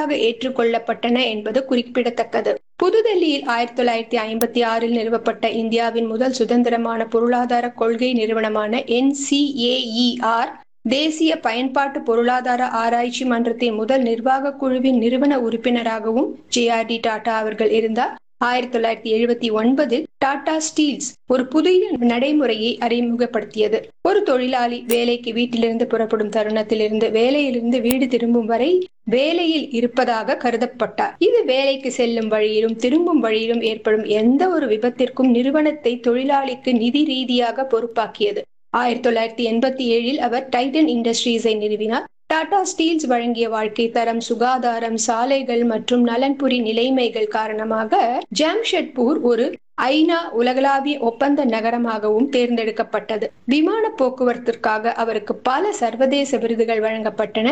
பரவலாக ஏற்றுக்கொள்ளப்பட்டன என்பது குறிப்பிடத்தக்கது. புதுதில்லியில் 1956 நிறுவப்பட்ட இந்தியாவின் முதல் சுதந்திரமான பொருளாதார கொள்கை நிறுவனமான NCAER தேசிய பயன்பாட்டு பொருளாதார ஆராய்ச்சி மன்றத்தின் முதல் நிர்வாக குழுவின் நிறுவன உறுப்பினராகவும் JRD டாடா அவர்கள் இருந்தார். 1979 டாடா ஸ்டீல்ஸ் ஒரு புதிய நடைமுறையை அறிமுகப்படுத்தியது. ஒரு தொழிலாளி வேலைக்கு வீட்டிலிருந்து புறப்படும் தருணத்திலிருந்து வேலையிலிருந்து வீடு திரும்பும் வரை வேலையில் இருப்பதாக கருதப்பட்டார். இது வேலைக்கு செல்லும் வழியிலும் திரும்பும் வழியிலும் ஏற்படும் எந்த ஒரு விபத்திற்கும் நிறுவனத்தை தொழிலாளிக்கு நிதி ரீதியாக பொறுப்பாக்கியது. 1987 அவர் டைட்டன் இண்டஸ்ட்ரீஸை நிறுவினார். டாடா ஸ்டீல்ஸ் வழங்கிய வாழ்க்கை தரம், சுகாதாரம், சாலைகள் மற்றும் நலன்புரி நிலைமைகள் காரணமாக ஜாம்ஷெட்பூர் ஒரு ஐநா உலகளாவிய ஒப்பந்த நகரமாகவும் தேர்ந்தெடுக்கப்பட்டது. விமான போக்குவரத்திற்காக அவருக்கு பல சர்வதேச விருதுகள் வழங்கப்பட்டன.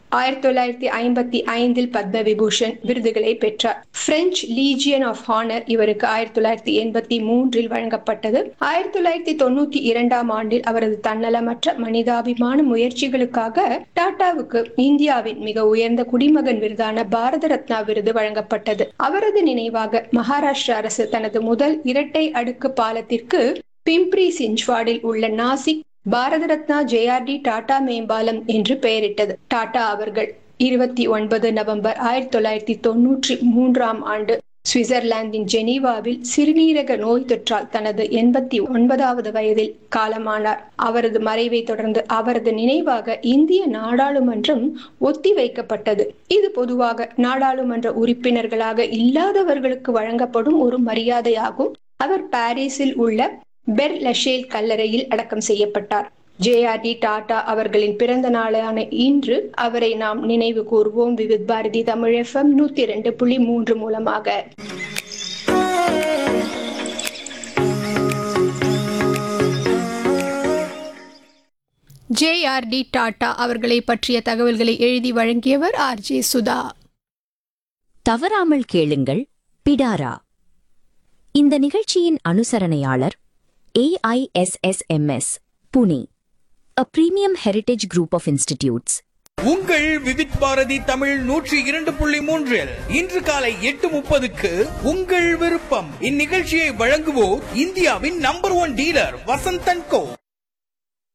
1955 பத்ம விபூஷன் விருதுகளை பெற்றார். பிரெஞ்சு லீஜியன் ஆஃப் ஹானர் இவருக்கு 1983 வழங்கப்பட்டது. 1992 அவரது தன்னலமற்ற மனிதாபிமான முயற்சிகளுக்காக டாடாவுக்கு இந்தியாவின் மிக உயர்ந்த குடிமகன் விருதான பாரத ரத்னா விருது வழங்கப்பட்டது. அவரது நினைவாக மகாராஷ்டிரா அரசு தனது முதல் இரட்டை அடுக்கு பாலத்திற்கு பிம்ப்ரி சிஞ்ச்வாடில் உள்ள நாசிக் பாரத ரத்னா JRD டாடா மேம்பாலம் என்று பெயரிட்டது. டாடா அவர்கள் 29 நவம்பர் 1993 சுவிட்சர்லாந்தின் ஜெனீவாவில் சிறுநீரக நோய் தொற்றால் தனது 89வது வயதில் காலமானார். அவரது மறைவை தொடர்ந்து அவரது நினைவாக இந்திய நாடாளுமன்றம் ஒத்திவைக்கப்பட்டது. இது பொதுவாக நாடாளுமன்ற உறுப்பினர்களாக இல்லாதவர்களுக்கு வழங்கப்படும் ஒரு மரியாதையாகும். அவர் பாரிஸில் உள்ள பெர் லஷேல் கல்லறையில் அடக்கம் செய்யப்பட்டார். JRD டாடா அவர்களின் பிறந்த நாளான இன்று அவரை நாம் நினைவு கூர்வோம். விவித் பாரதி தமிழ் FM 102.3 மூலமாக. JRD டாடா அவர்களை பற்றிய தகவல்களை எழுதி வழங்கியவர் RJ சுதா. தவறாமல் கேளுங்கள் பிடாரா. இந்த நிகழ்ச்சியின் அனுசரணையாளர் AISSMS Pune, a premium heritage group of institutes. உங்கள் விவித் பாரதி தமிழ் 102.3 இன்று காலை 8:30 உங்கள் விருப்பம். இந்நிகழ்ச்சியை வழங்குவோர் இந்தியாவின் நம்பர் 1 டீலர் வசந்த் & கோ.